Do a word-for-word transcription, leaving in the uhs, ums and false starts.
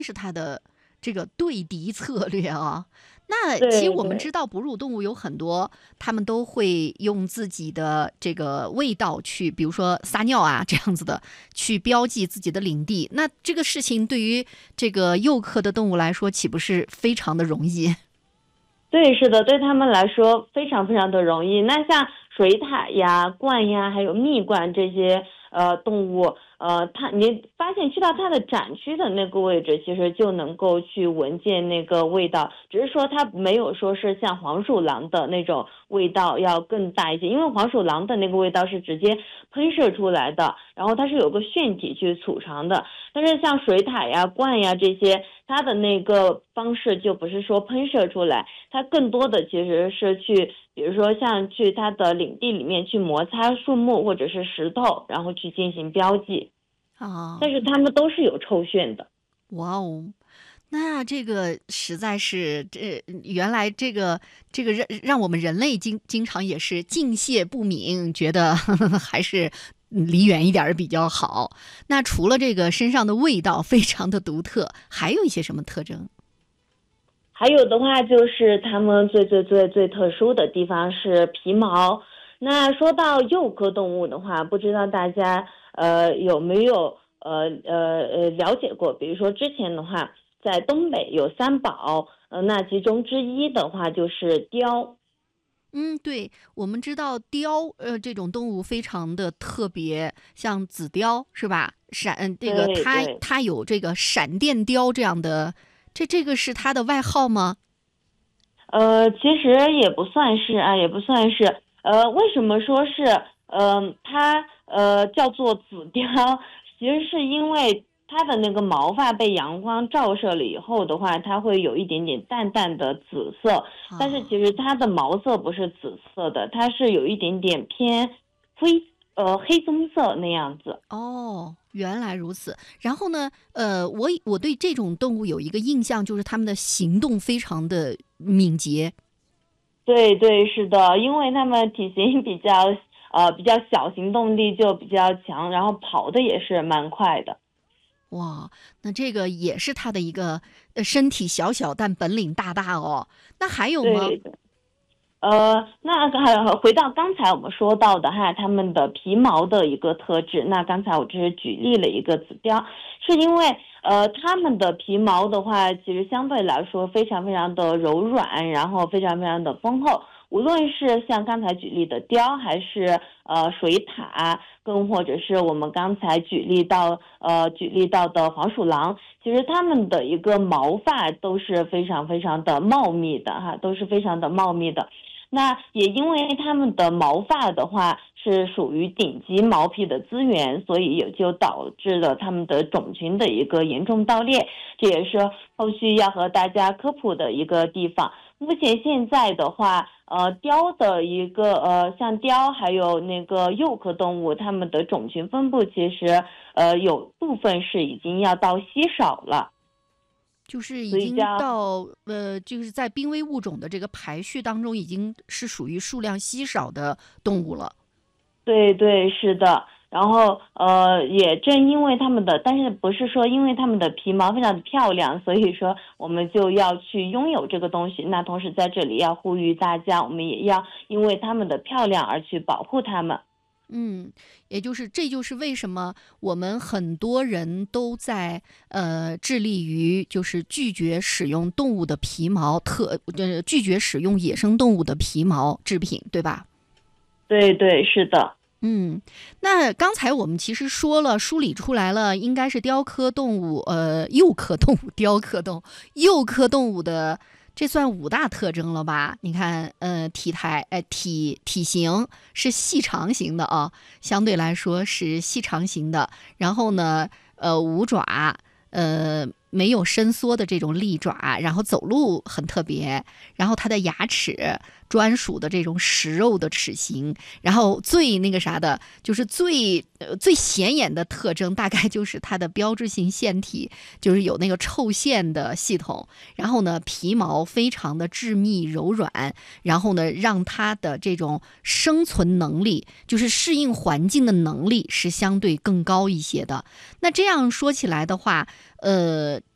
是它的这个对敌策略啊。那其实对对。 我们知道哺乳动物有很多，它们都会用自己的这个味道去，比如说撒尿啊这样子的，去标记自己的领地。那这个事情对于这个幼科的动物来说，岂不是非常的容易？ 对，是的，对他们来说非常非常的容易。那像水獭呀、鹳呀，还有蜜鹳这些呃动物，呃，它你发现去到它的展区的那个位置，其实就能够去闻见那个味道，只是说它没有说是像黄鼠狼的那种味道要更大一些，因为黄鼠狼的那个味道是直接喷射出来的，然后它是有个腺体去储藏的。但是像水獭呀、鹳呀这些，它的那个方式就不是说喷射出来，它更多的其实是去，比如说像去它的领地里面去摩擦树木或者是石头，然后去进行标记。但啊， 是它们都是有臭炫的。 哇哦！那这个实在是，这原来这个这个让让我们人类经经常也是敬谢不敏，觉得呵呵还是离远一点儿比较好。那除了这个身上的味道非常的独特，还有一些什么特征？ 还有的话就是它们最最最最特殊的地方是皮毛。那说到幼科动物的话，不知道大家呃有没有呃呃呃了解过？比如说之前的话，在东北有三宝，呃，那其中之一的话就是雕。 嗯，对，我们知道雕，呃，这种动物非常的特别，像紫雕是吧？闪，嗯这个它对对。 它有这个闪电雕这样的，这这个是它的外号吗？ 呃，其实也不算是啊，也不算是。呃，为什么说是，呃，它呃叫做紫貂？其实是因为它的那个毛发被阳光照射了以后的话，它会有一点点淡淡的紫色。但是啊。 其实它的毛色不是紫色的，它是有一点点偏灰，呃，黑棕色那样子。 哦，原来如此。然后呢，呃，我以我对这种动物有一个印象，就是它们的行动非常的敏捷。 对对，是的，因为它们体型比较呃比较小，行动力就比较强，然后跑的也是蛮快的。 哇，那这个也是它的一个呃身体小小但本领大大哦。那还有吗？ 对的。呃，那还回到刚才我们说到的哈，它们的皮毛的一个特质。那刚才我只是举例了一个紫貂，是因为呃，它们的皮毛的话，其实相对来说非常非常的柔软，然后非常非常的丰厚。无论是像刚才举例的貂，还是呃水獭，更或者是我们刚才举例到呃举例到的黄鼠狼，其实它们的一个毛发都是非常非常的茂密的哈，都是非常的茂密的。那也因为它们的毛发的话是属于顶级毛皮的资源，所以也就导致了它们的种群的一个严重盗猎，这也是后续要和大家科普的一个地方。目前现在的话，呃，雕的一个呃，像雕还有那个幼科动物，它们的种群分布其实呃有部分是已经要到稀少了。 就是已经所以叫到呃，就是在濒危物种的这个排序当中，已经是属于数量稀少的动物了。 对对，是的。然后呃，也正因为它们的，但是不是说因为它们的皮毛非常的漂亮，所以说我们就要去拥有这个东西。那同时在这里要呼吁大家，我们也要因为它们的漂亮而去保护它们。 嗯，也就是这就是为什么我们很多人都在呃致力于就是拒绝使用动物的皮毛，特呃拒绝使用野生动物的皮毛制品，对吧？ 对对，是的。 嗯，那刚才我们其实说了，梳理出来了，应该是雕科动物，呃，幼科动物，雕科动物，幼科动物的，这算五大特征了吧？你看，呃，体态，哎、体体型是细长型的啊，相对来说是细长型的。然后呢，呃，五爪，呃，没有伸缩的这种利爪，然后走路很特别，然后它的牙齿专属的这种食肉的齿形。然后最那个啥的，就是最呃最显眼的特征，大概就是它的标志性腺体，就是有那个臭腺的系统。然后呢，皮毛非常的致密柔软，然后呢，让它的这种生存能力，就是适应环境的能力是相对更高一些的。那这样说起来的话，呃，